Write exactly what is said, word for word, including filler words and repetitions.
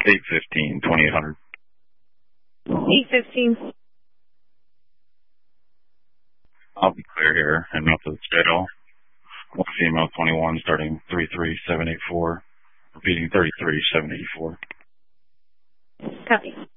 eight fifteen, twenty-eight hundred. eight fifteen. I'll be clear here and not the schedule. One female twenty-one starting three three seven eight four, repeating thirty-three seven eight four. Copy.